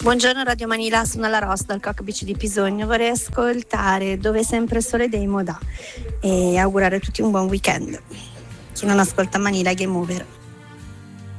Buongiorno Radio Manila, sono la Ross dal cockpit di Pisogno. Vorrei ascoltare Dove sempre il sole dei Modà e augurare a tutti un buon weekend. Chi non ascolta Manila, game over.